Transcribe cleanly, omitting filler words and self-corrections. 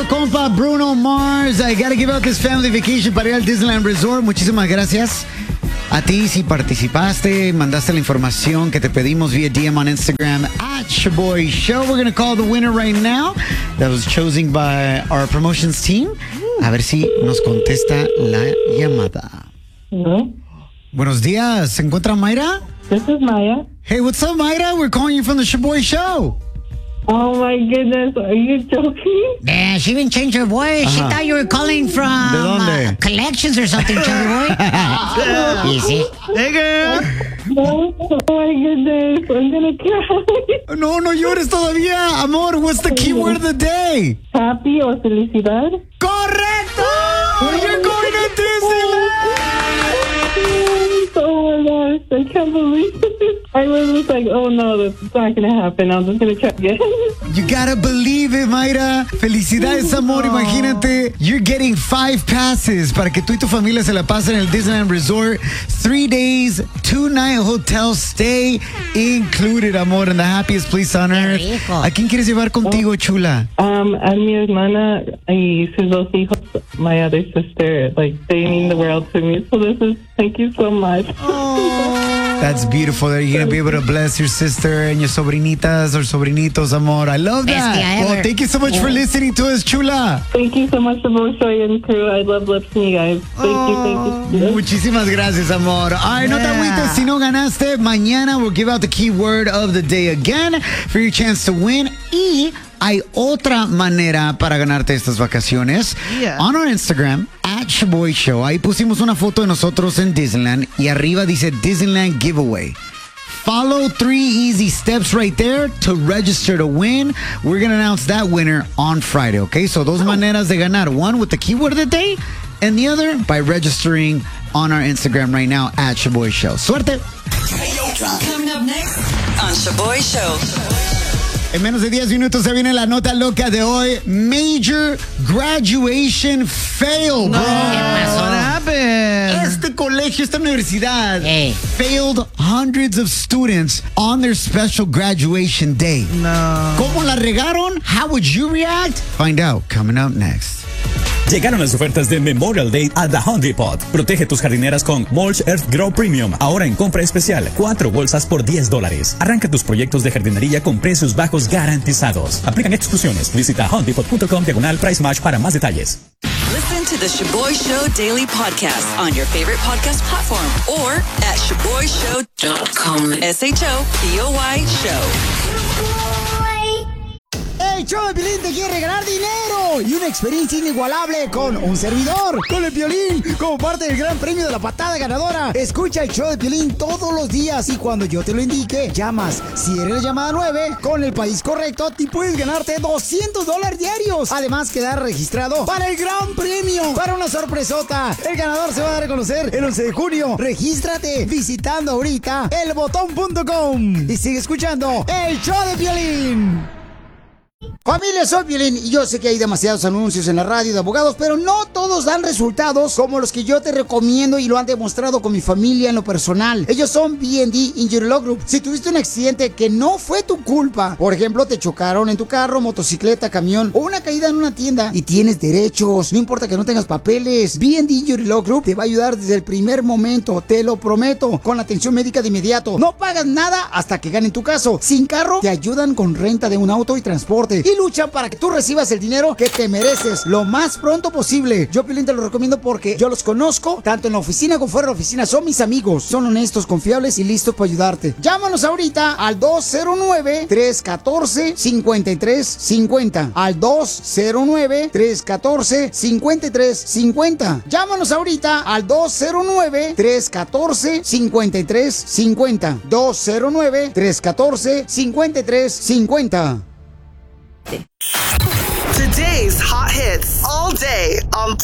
nuestro compa Bruno Mars. I gotta give out this family vacation para ir al Disneyland Resort. Muchísimas gracias a ti si participaste, mandaste la información que te pedimos vía DM on Instagram at Shaboy Show. We're gonna call the winner right now. That was chosen by our promotions team. A ver si nos contesta la llamada. Hello? Buenos días. ¿Se encuentra Mayra? This is Maya. Hey, what's up, Mayra? We're calling you from the Shaboy Show. Oh my goodness, are you joking? Yeah, she even changed her voice. She thought you were calling from ¿De dónde? collections or something, Chubby Boy. You see? Hey, girl. Oh my goodness, I'm gonna cry. No llores todavía. Amor, what's the keyword of the day? Happy o felicidad? ¡Correcto! You're going to Disneyland! Oh my gosh, I can't believe it. I was just like, oh no, that's not gonna happen. I'm just gonna try again. You gotta believe it, Mayra. Felicidades, amor. Imagínate, you're getting 5 passes para que tú y tu familia se la pasen en el Disneyland Resort. 3 days, 2-night hotel stay included, amor, in the happiest place on earth. rico. ¿A quién quieres llevar contigo, chula? A mi hermana y sus dos hijos, my other sister, like, they mean the world to me. So thank you so much. That's beautiful that you're going to be able to bless your sister and your sobrinitas or sobrinitos, amor. I love Best that. guy Well, ever. thank you so much for listening to us, chula. Thank you so much, the Show and crew. I love listening, you guys. Thank you. Muchísimas gracias, amor. Ay, no te agüites si no ganaste. Mañana we'll give out the keyword of the day again for your chance to win. Y hay otra manera para ganarte estas vacaciones. On our Instagram, at Shaboy Show, ahí pusimos una foto de nosotros en Disneyland y arriba dice Disneyland Giveaway. Follow 3 easy steps right there to register to win. We're going to announce that winner on Friday, okay? So dos maneras de ganar. One with the keyword of the day and the other by registering on our Instagram right now at Shaboy Show. Suerte. Coming up next on Shaboy Show. En menos de 10 minutos se viene la nota loca de hoy. Major graduation fail, bro. What happened? Este colegio, esta universidad Hey. failed hundreds of students on their special graduation day. No. ¿Cómo la regaron? How would you react? Find out coming up next. Llegaron las ofertas de Memorial Day a The Home Depot. Protege tus jardineras con Mulch Earth Grow Premium. Ahora en compra especial, 4 bolsas por $10. Arranca tus proyectos de jardinería con precios bajos garantizados. Aplican exclusiones. Visita homedepot.com/price match para más detalles. Listen to the Shaboy Show daily podcast on your favorite podcast platform or at ShaboyShow.com. SHOPOY Show. El show de Piolín te quiere regalar dinero y una experiencia inigualable con un servidor, con el Piolín, como parte del gran premio de la patada ganadora. Escucha el show de Piolín todos los días y cuando yo te lo indique, llamas. Si eres la llamada 9, con el país correcto, te puedes ganarte $200 diarios. Además, quedar registrado para el gran premio, para una sorpresota. El ganador se va a dar a conocer el 11 de junio. Regístrate visitando ahorita elbotón.com y sigue escuchando el show de Piolín. Familia, soy Piolín y yo sé que hay demasiados anuncios en la radio de abogados, pero no todos dan resultados como los que yo te recomiendo y lo han demostrado con mi familia en lo personal. Ellos son B&D Injury Law Group. Si tuviste un accidente que no fue tu culpa, por ejemplo, te chocaron en tu carro, motocicleta, camión o una caída en una tienda y tienes derechos, no importa que no tengas papeles, B&D Injury Law Group te va a ayudar desde el primer momento, te lo prometo, con la atención médica de inmediato. No pagas nada hasta que ganen tu caso. Sin carro, te ayudan con renta de un auto y transporte. Y luchan para que tú recibas el dinero que te mereces lo más pronto posible. Yo, Piolín, te lo recomiendo porque yo los conozco, tanto en la oficina como fuera de la oficina. Son mis amigos, son honestos, confiables y listos para ayudarte. Llámanos ahorita al 209-314-5350. Al 209-314-5350. Llámanos ahorita al 209-314-5350. 209-314-5350. Today's hot hits all day on